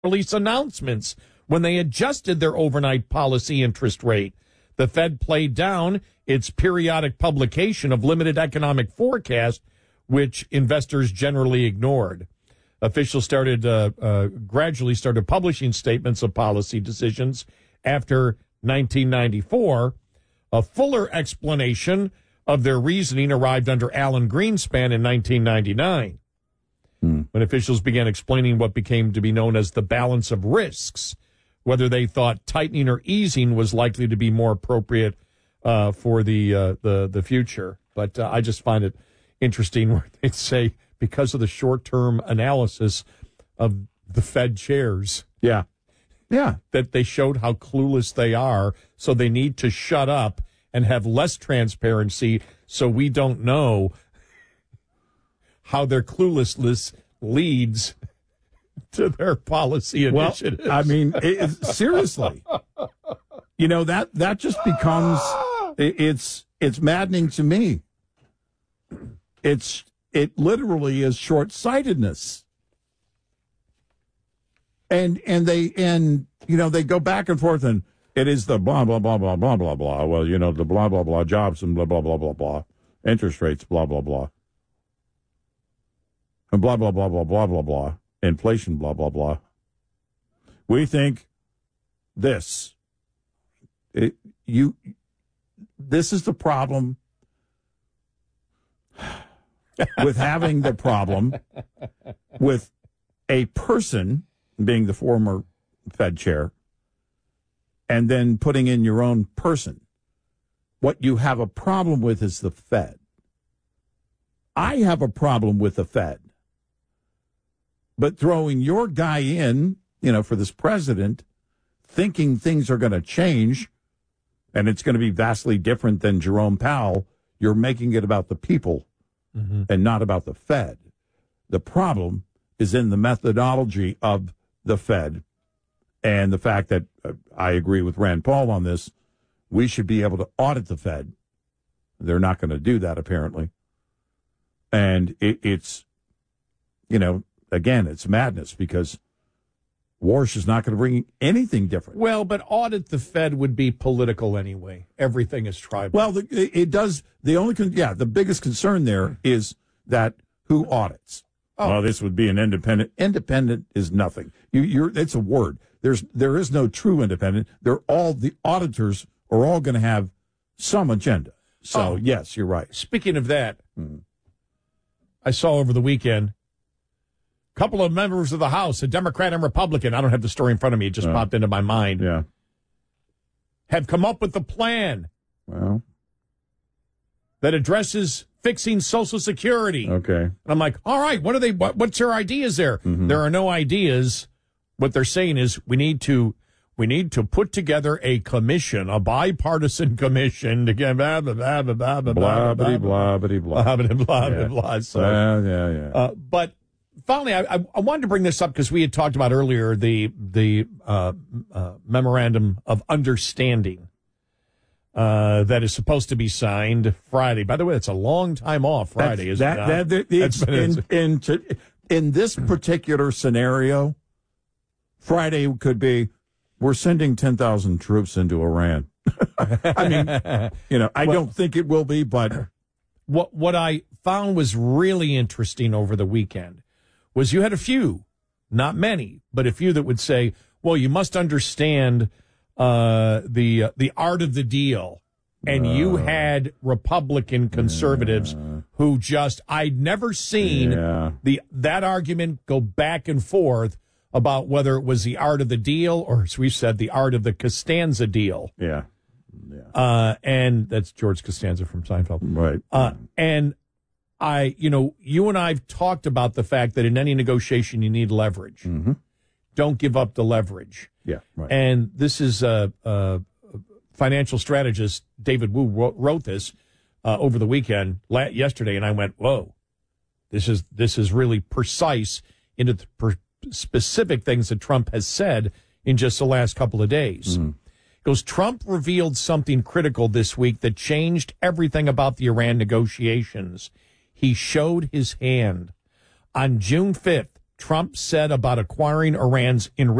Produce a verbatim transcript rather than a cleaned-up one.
release announcements when they adjusted their overnight policy interest rate. The Fed played down its periodic publication of limited economic forecast, which investors generally ignored. Officials started uh, uh, gradually started publishing statements of policy decisions after nineteen ninety-four. A fuller explanation of their reasoning arrived under Alan Greenspan in nineteen ninety-nine, hmm. when officials began explaining what became to be known as the balance of risks, whether they thought tightening or easing was likely to be more appropriate uh, for the, uh, the the future. But uh, I just find it interesting where they'd say, because of the short-term analysis of the Fed chairs. Yeah. Yeah. That they showed how clueless they are, so they need to shut up and have less transparency so we don't know how their cluelessness leads to their policy initiatives. Well, I mean, it, seriously. You know, that, that just becomes, it, it's it's maddening to me. It's It literally is short-sightedness. And and they and you know they go back and forth, and it is the blah blah blah blah blah blah blah. Well, you know, the blah blah blah jobs and blah blah blah blah blah interest rates, blah blah blah. And blah blah blah blah blah blah blah. Inflation, blah blah blah. We think this. It, you this is the problem with having the problem with a person being the former Fed chair and then putting in your own person. What you have a problem with is the Fed. I have a problem with the Fed. But throwing your guy in, you know, for this president, thinking things are going to change and it's going to be vastly different than Jerome Powell, you're making it about the people. Mm-hmm. And not about the Fed. The problem is in the methodology of the Fed and the fact that uh, I agree with Rand Paul on this. We should be able to audit the Fed. They're not going to do that, apparently. And it, it's, you know, again, it's madness because Warsh is not going to bring anything different. Well, but audit the Fed would be political anyway. Everything is tribal. Well, the, it does. The only, con- yeah, the biggest concern there is that who audits. Oh. Well, this would be an independent. Independent is nothing. You, you're. It's a word. There's. There is no true independent. They're all the auditors are all going to have some agenda. So oh. yes, you're right. Speaking of that, hmm. I saw over the weekend. Couple of members of the House, a Democrat and Republican, I don't have the story in front of me, it just uh, popped into my mind, yeah, have come up with a plan well, that addresses fixing Social Security. Okay. And I'm like, all right, what are they, what, what's their ideas there? Mm-hmm. There are no ideas. What they're saying is we need to, we need to put together a commission, a bipartisan commission to get blah, blah, blah, blah, blah, blah, blah, blah, blah, blah, blah, blah, blah, blah, blah. So, uh, yeah, yeah. Uh, but, Finally, I, I wanted to bring this up because we had talked about earlier the the uh, uh, memorandum of understanding uh, that is supposed to be signed Friday. By the way, it's a long time off Friday, isn't that, it? That, that, it's in, in, to, in this particular scenario, Friday could be, we're sending ten thousand troops into Iran. I mean, you know, I well, don't think it will be, but. What, what I found was really interesting over the weekend was you had a few, not many, but a few that would say, well, you must understand uh, the uh, the art of the deal. And uh, you had Republican conservatives yeah. who just, I'd never seen yeah. the that argument go back and forth about whether it was the art of the deal or, as we said, the art of the Costanza deal. Yeah. Yeah. Uh, and that's George Costanza from Seinfeld. Right. Uh, and I, you know, you and I have talked about the fact that in any negotiation you need leverage. Mm-hmm. Don't give up the leverage. Yeah, right. And this is a, a financial strategist, David Wu, wrote, wrote this uh, over the weekend, la- yesterday, and I went, whoa, this is this is really precise into the per- specific things that Trump has said in just the last couple of days. Mm-hmm. Goes, Trump revealed something critical this week that changed everything about the Iran negotiations. He showed his hand. On June fifth, Trump said about acquiring Iran's enriched